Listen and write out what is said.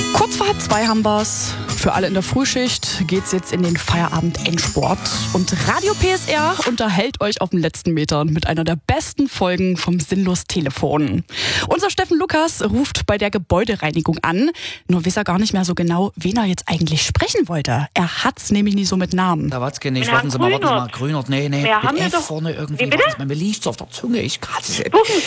Kurz vor 1:30 haben wir's. Für alle in der Frühschicht geht's jetzt in den Feierabend-Endsport. Und Radio PSR unterhält euch auf den letzten Metern mit einer der besten Folgen vom Sinnlos-Telefon. Unser Steffen Lukas ruft bei der Gebäudereinigung an. Nur weiß er gar nicht mehr so genau, wen er jetzt eigentlich sprechen wollte. Er hat's nämlich nie so mit Namen. Da war's nicht. Warten Sie mal. Grünert. Nee. Ja, mit F vorne irgendwie. Mir liegt's auf der Zunge. Ich kann es.